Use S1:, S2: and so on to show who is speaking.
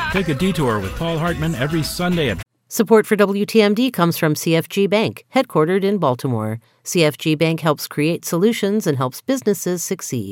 S1: Take a detour with Paul Hartman every Sunday at
S2: Support for WTMD comes from CFG Bank, headquartered in Baltimore. CFG Bank helps create solutions and helps businesses succeed.